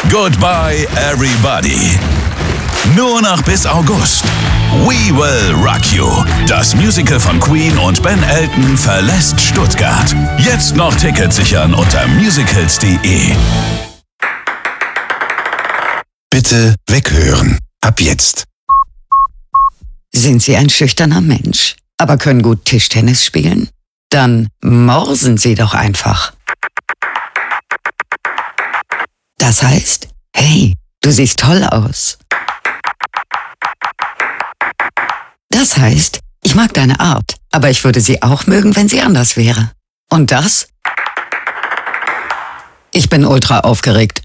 Goodbye Everybody. Nur noch bis August. We Will Rock You. Das Musical von Queen und Ben Elton verlässt Stuttgart. Jetzt noch Tickets sichern unter musicals.de. Bitte weghören. Ab jetzt. Sind Sie ein schüchterner Mensch, aber können gut Tischtennis spielen? Dann morsen Sie doch einfach. Das heißt, hey, du siehst toll aus. Das heißt, ich mag deine Art, aber ich würde sie auch mögen, wenn sie anders wäre. Und das? Ich bin ultra aufgeregt.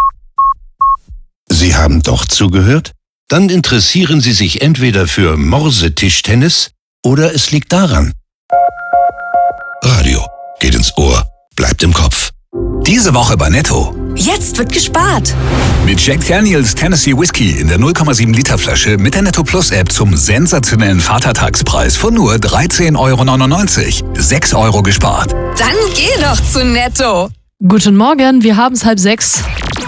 Sie haben doch zugehört? Dann interessieren Sie sich entweder für Morsetischtennis oder es liegt daran. Radio geht ins Ohr, bleibt im Kopf. Diese Woche bei Netto. Jetzt wird gespart. Mit Jack Daniels Tennessee Whiskey in der 0,7 Liter Flasche mit der Netto Plus App zum sensationellen Vatertagspreis von nur 13,99 €. 6 € gespart. Dann geh doch zu Netto. Guten Morgen, wir haben es 5:30.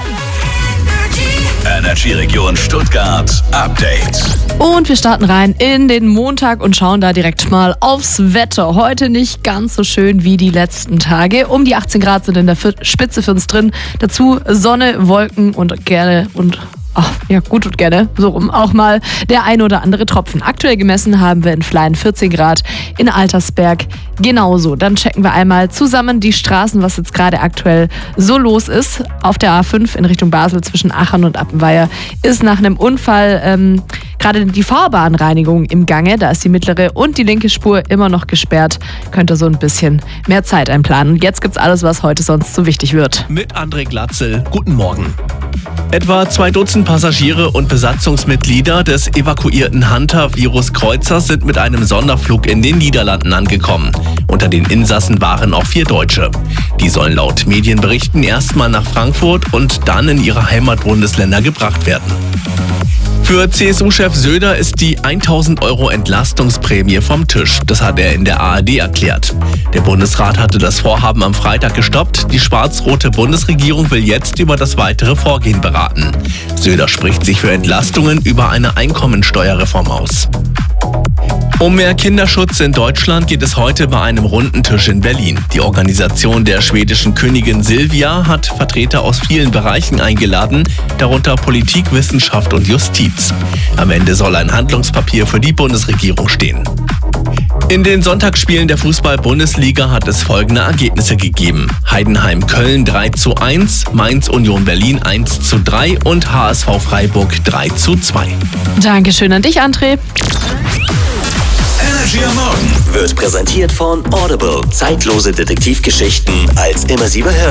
Energy-Region Stuttgart Update. Und wir starten rein in den Montag und schauen da direkt mal aufs Wetter. Heute nicht ganz so schön wie die letzten Tage. Um die 18 Grad sind in der Spitze für uns drin. Dazu Sonne, Wolken und gerne gut und gerne, so rum, auch mal der ein oder andere Tropfen. Aktuell gemessen haben wir in Flein 14 Grad, in Altersberg genauso. Dann checken wir einmal zusammen die Straßen, was jetzt gerade aktuell so los ist. Auf der A5 in Richtung Basel zwischen Aachen und Appenweier ist nach einem Unfall gerade die Fahrbahnreinigung im Gange. Da ist die mittlere und die linke Spur immer noch gesperrt. Könnt ihr so ein bisschen mehr Zeit einplanen. Und jetzt gibt's alles, was heute sonst so wichtig wird. Mit André Glatzel. Guten Morgen. Etwa 2 Dutzend Passagiere und Besatzungsmitglieder des evakuierten Hunter-Virus-Kreuzers sind mit einem Sonderflug in den Niederlanden angekommen. Unter den Insassen waren auch 4 Deutsche. Die sollen laut Medienberichten erstmal nach Frankfurt und dann in ihre Heimatbundesländer gebracht werden. Für CSU-Chef Söder ist die 1.000 € Entlastungsprämie vom Tisch. Das hat er in der ARD erklärt. Der Bundesrat hatte das Vorhaben am Freitag gestoppt. Die schwarz-rote Bundesregierung will jetzt über das weitere Vorgehen beraten. Söder spricht sich für Entlastungen über eine Einkommensteuerreform aus. Um mehr Kinderschutz in Deutschland geht es heute bei einem runden Tisch in Berlin. Die Organisation der schwedischen Königin Silvia hat Vertreter aus vielen Bereichen eingeladen, darunter Politik, Wissenschaft und Justiz. Am Ende soll ein Handlungspapier für die Bundesregierung stehen. In den Sonntagsspielen der Fußball-Bundesliga hat es folgende Ergebnisse gegeben. Heidenheim-Köln 3:1, Mainz-Union Berlin 1:3 und HSV Freiburg 3:2. Dankeschön an dich, André. Energy am Morgen wird präsentiert von Audible. Zeitlose Detektivgeschichten als immersiver Hörspiel.